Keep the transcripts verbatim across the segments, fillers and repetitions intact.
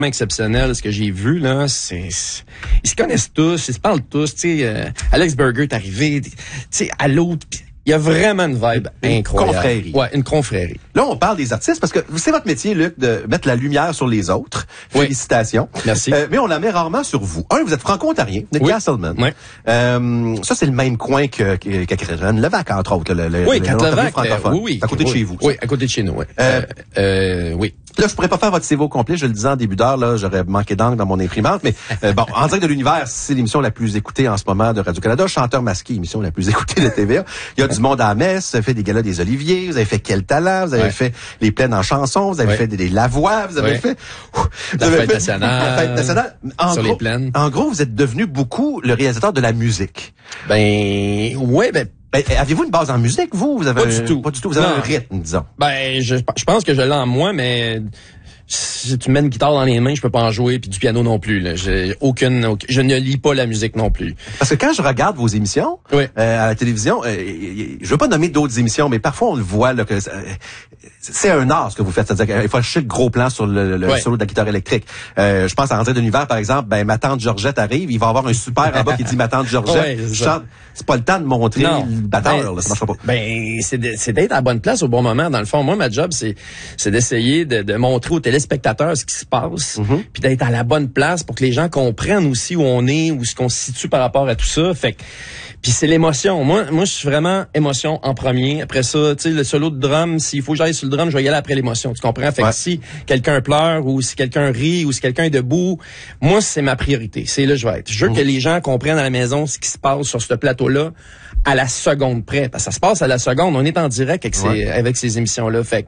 exceptionnel, ce que j'ai vu, là, c'est, c'est, ils se connaissent tous, ils se parlent tous, tu sais, euh, Alex Burger est arrivé, tu sais, à l'autre, il y a vraiment une vibe une incroyable. Confrérie. Ouais, une confrérie. Là, on parle des artistes parce que c'est votre métier, Luc, de mettre la lumière sur les autres. Oui. Félicitations. Merci. Euh, mais on la met rarement sur vous. Un, vous êtes franco-ontarien, vous êtes Oui. Castleman. Oui. Euh, ça, c'est le même coin que, que, que Catherine Levac, entre autres. Le, le, Oui, le, Cat le Levac, francophone. euh, oui, oui. C'est à côté oui, de chez vous. ça. Oui, à côté de chez nous, oui. Euh, Euh, euh, oui. Là, je pourrais pas faire votre C V au complet, je le disais en début d'heure, là, j'aurais manqué d'encre dans mon imprimante, mais euh, bon, En direct de l'univers, c'est l'émission la plus écoutée en ce moment de Radio-Canada. Chanteur masqué, émission la plus écoutée de T V A. Il y a du monde à la messe, vous avez fait des galas des Oliviers, vous avez fait Quel talent, vous avez Ouais. fait les plaines en chansons, vous avez Ouais. fait des, des Lavoie, vous avez Ouais. fait... Vous La avez fête fait- nationale. La fête nationale. En Sur gros, les plaines. En gros, vous êtes devenu beaucoup le réalisateur de la musique. Ben, ouais, ben, Ben, avez-vous une base en musique, vous? Vous avez Pas un- du tout. Pas du tout. Vous avez Non. un rythme, disons. ben, je, je pense que je l'ai en moi, mais si tu me mets une guitare dans les mains, je peux pas en jouer, puis du piano non plus, là. J'ai aucune, aucune- je ne lis pas la musique non plus. Parce que quand je regarde vos émissions Oui. euh, à la télévision, euh, je veux pas nommer d'autres émissions, mais parfois on le voit là, que euh, c'est un art ce que vous faites. C'est-à-dire qu'il faut acheter le gros plan sur le, le Ouais. solo de la guitare électrique. Euh, je pense à En direct de l'univers, par exemple, ben ma tante Georgette arrive, il va avoir un super en bas qui dit ma tante Georgette. Ouais, c'est ça. chante. C'est pas le temps de montrer Non. le batteur, Ben, là, ça marchera pas. Ben, c'est de- c'est d'être à la bonne place au bon moment. Dans le fond, moi, ma job, c'est c'est d'essayer de, de montrer aux téléspectateurs ce qui se passe, Mm-hmm. puis d'être à la bonne place pour que les gens comprennent aussi où on est, où ce qu'on se situe par rapport à tout ça. Fait que, puis c'est l'émotion. Moi, moi, je suis vraiment émotion en premier. Après ça, tu sais, le solo de drum, s'il faut que j'aille sur le drum, je vais y aller après l'émotion. Tu comprends? Fait Ouais. que si quelqu'un pleure ou si quelqu'un rit ou si quelqu'un est debout, moi, c'est ma priorité. C'est là que je vais être. Je veux que les gens comprennent à la maison ce qui se passe sur ce plateau-là à la seconde près. Parce que ça se passe à la seconde. On est en direct avec, Ouais. ces, avec ces émissions-là. Fait que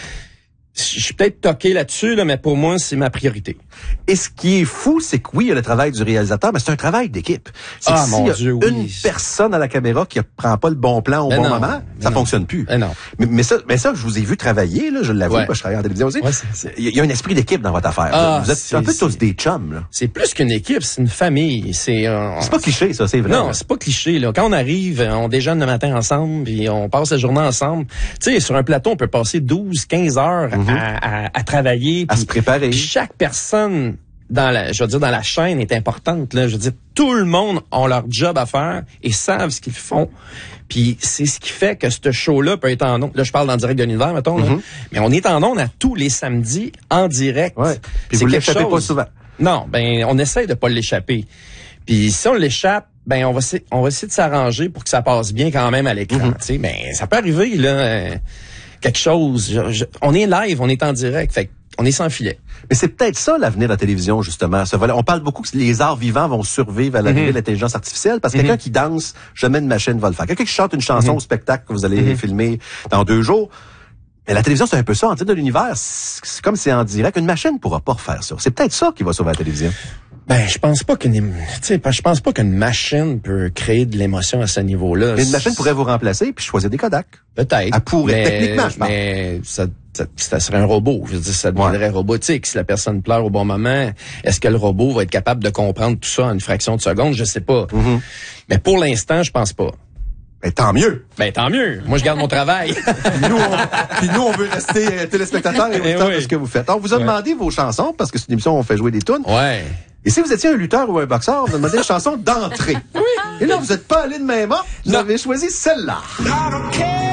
je suis peut-être toqué là-dessus, là, mais pour moi, c'est ma priorité. Et ce qui est fou, c'est que oui, il y a le travail du réalisateur, mais c'est un travail d'équipe. C'est Ah, que mon s'il y a Dieu, une oui. personne à la caméra qui prend pas le bon plan au Ben bon non, moment, ben ça non. fonctionne plus. Ben non. Mais, mais ça, mais ça, je vous ai vu travailler, là, je l'avoue, Ouais. parce que je travaille en télévision aussi. Ouais, c'est- c'est- Il y a un esprit d'équipe dans votre affaire. Ah, vous êtes c'est- un peu tous c'est- des chums, là. C'est plus qu'une équipe, c'est une famille. C'est euh, C'est pas cliché, ça, c'est vrai. Non, là. c'est pas cliché. Là. Quand on arrive, on déjeune le matin ensemble, puis on passe la journée ensemble. Tu sais, sur un plateau, on peut passer douze, quinze heures à, à, à travailler. À puis- se préparer. puis chaque personne dans la, je veux dire, dans la chaîne est importante. Là. Je veux dire, tout le monde a leur job à faire et savent ce qu'ils font. Puis c'est ce qui fait que ce show-là peut être en ondes. Là, je parle d'En direct de l'univers, mettons. là. Mais on est en ondes à tous les samedis en direct. Ouais. Puis C'est vous quelque l'échappez pas chose. souvent. Non, ben on essaie de pas l'échapper. Puis si on l'échappe, ben on va essayer, on va essayer de s'arranger pour que ça passe bien quand même à l'écran. Mm-hmm. Tu sais, ben ça peut arriver là, euh, quelque chose. Je- je- on est live, on est en direct, fait on est sans filet. Mais c'est peut-être ça l'avenir de la télévision, justement. Ce volet. On parle beaucoup que les arts vivants vont survivre à l'arrivée Mhm. de l'intelligence artificielle parce que quelqu'un qui danse, jamais une machine va le faire. Quelqu'un qui chante une chanson Mhm. au spectacle que vous allez filmer dans deux jours. Mais la télévision, c'est un peu ça. En direct de l'univers, c'est comme c'est en direct. Une machine ne pourra pas refaire ça. C'est peut-être ça qui va sauver la télévision. Ben je pense pas qu'une, tu sais, je pense pas qu'une machine peut créer de l'émotion à ce niveau-là. Mais une machine pourrait vous remplacer puis choisir des Kodak. Peut-être. Elle pourrait, mais, techniquement, je parle. Mais ça, ça, ça serait un robot. Je veux dire, ça deviendrait robotique. Si la personne pleure au bon moment, est-ce que le robot va être capable de comprendre tout ça en une fraction de seconde? Je sais pas. Mhm. Mais pour l'instant, je pense pas. Mais tant mieux. Ben tant mieux. Moi, je garde mon travail. Puis nous, on, puis nous, on veut rester euh, téléspectateurs et Eh auditeurs oui. de ce que vous faites. On vous a Ouais. demandé vos chansons parce que c'est une émission où on fait jouer des tunes. Ouais. Et si vous étiez un lutteur ou un boxeur, on vous a demandé une chanson d'entrée. Oui. Et là, vous n'êtes pas allé de même ordre. Vous Non. avez choisi celle-là. I don't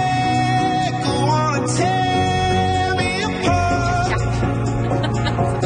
care, go on and tear me apart.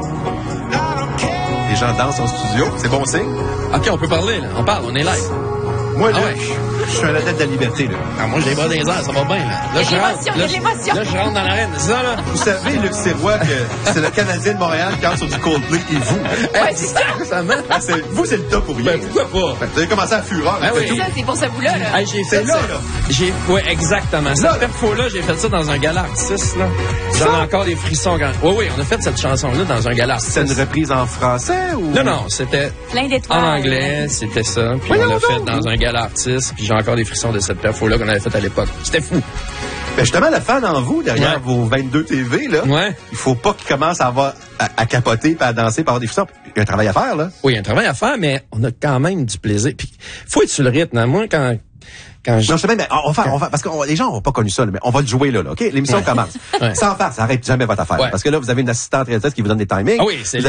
I don't care. Les gens dansent en studio. C'est bon signe. OK, on peut parler, là. On parle, on est live. Moi, Ah là, ouais. je suis un adepte de la liberté, là. Ah, moi, j'ai les bras dans les airs, ça va bien, là. Là, je rentre. l'émotion, il y a Là, de je- l'émotion. Là, je rentre dans l'arène. C'est ça, là? Vous savez, Luc Sirois, que c'est le Canadien de Montréal qui entre sur du Coldplay et vous. Ouais, c'est ça. Récemment. Ah, c'est- vous, c'est le top pour rien. Ben, pourquoi pas? Ben, vous avez commencé à fureur. Ben c'est oui. tout. Ça, c'est pour ce bout-là, là. Hey, j'ai C'est fait là, ça. là. J'ai, ouais, exactement. Là, Cette là. perfo-là, j'ai fait ça dans un gala artiste, là. J'en ai encore des frissons quand, oui, oui, on a fait cette chanson-là dans un gala artiste. C'est une reprise en français ou? Non, non, c'était Plein d'étoiles. en anglais, c'était ça. Puis Voyons on l'a fait donc. dans un gala artiste, puis j'ai encore des frissons de cette perfo-là qu'on avait faite à l'époque. C'était fou. Ben, justement, le fan en vous, derrière Ouais. vos vingt-deux T V, là. Ouais. Il faut pas qu'il commence à avoir, à, à capoter, puis à danser, puis à avoir des frissons. Il y a un travail à faire, là. Oui, il y a un travail à faire, mais on a quand même du plaisir. Puis, faut être sur le rythme. Hein. Moi, quand, quand je... Non, je sais même, mais on va faire, on va, parce que on- les gens n'ont pas connu ça, là, mais on va le jouer là, là, OK? L'émission Ouais. commence. Ouais. Sans faire, ça arrête jamais votre affaire. Ouais. Parce que là, vous avez une assistante réalisatrice qui vous donne des timings. Ah oui, c'est Vous